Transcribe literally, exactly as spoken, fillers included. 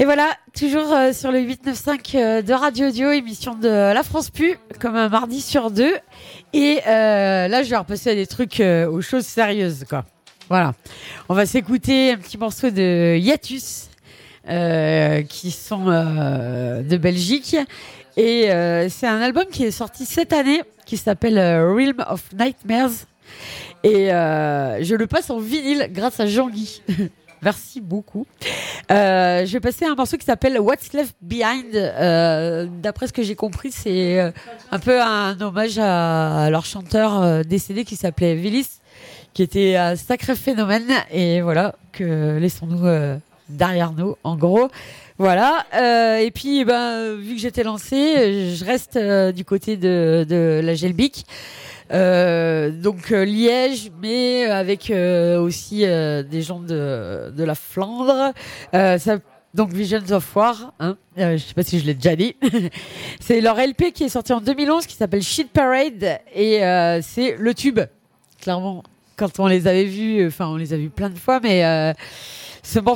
Et voilà, toujours euh, sur le huit neuf cinq euh, de Radio Audio, émission de La France Pu, comme un mardi sur deux. Et euh, là, je vais repasser à des trucs euh, aux choses sérieuses, quoi. Voilà. On va s'écouter un petit morceau de Hiatus, euh, qui sont euh, de Belgique. Et euh, c'est un album qui est sorti cette année, qui s'appelle euh, Realm of Nightmares. Et euh, je le passe en vinyle grâce à Jean-Guy. Merci beaucoup. Euh, je vais passer à un morceau qui s'appelle What's Left Behind. Euh, d'après ce que j'ai compris, c'est euh, un peu un hommage à, à leur chanteur euh, décédé qui s'appelait Willis, qui était un sacré phénomène. Et voilà, que laissons-nous euh, derrière nous, en gros. Voilà. Euh, et puis, ben, vu que j'étais lancée, je reste euh, du côté de, de la Gelbic. Euh, donc euh, Liège, mais avec euh, aussi euh, des gens de, de la Flandre. Euh, ça, donc Visions of War, hein, euh, je sais pas si je l'ai déjà dit. C'est leur L P qui est sorti en deux mille onze, qui s'appelle Shit Parade, et euh, c'est le tube. Clairement, quand on les avait vus, enfin on les a vus plein de fois, mais euh, ce morceau